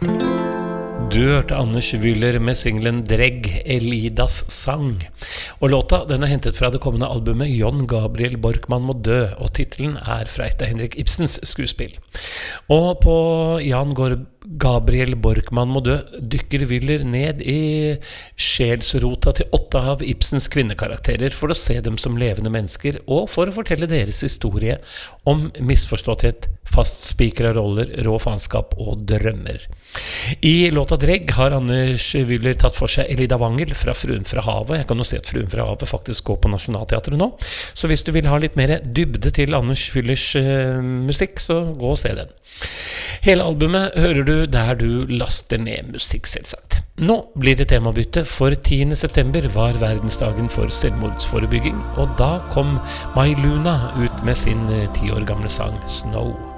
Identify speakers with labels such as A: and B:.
A: Du hørte Anders Wyller med singlen Dregg, Elidas sang. Og låta den hentet fra det kommende albumet John Gabriel Borkman må dø, og titelen fra et av Henrik Ibsens skuespill. Og på Gabriel Borkman må dø dykker Wyller ned i sjelsrota til 8 av Ibsens kvinnekarakterer for å se dem som levende mennesker, og for å fortelle deres historie om misforståtthet, fastspikra roller, rå faenskap og drømmer. I låta Dregg har Anders Wyller tatt for seg Elida Wangel fra Fruen fra havet. Jeg kan jo se at Fruen fra havet faktisk går på Nationaltheatret nå, så hvis du vil ha litt mer dybde til Anders Wyllers musikk, så gå og se den. Hele albumet hører du der du laster ned musikk, selvsagt. Nå blir det temabytte, for 10. september var verdensdagen for selvmordsforebygging, og da kom Mai Luna ut med sin 10 år gamle sang Snow.